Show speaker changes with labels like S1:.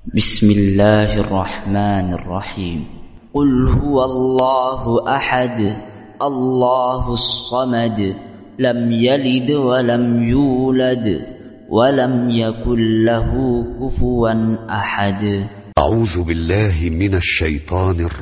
S1: بسم الله الرحمن الرحيم. قل هو الله أحد الله الصمد لم يلد ولم يولد ولم يكن له كفوا أحد.
S2: أعوذ بالله من الشيطان الرجيم.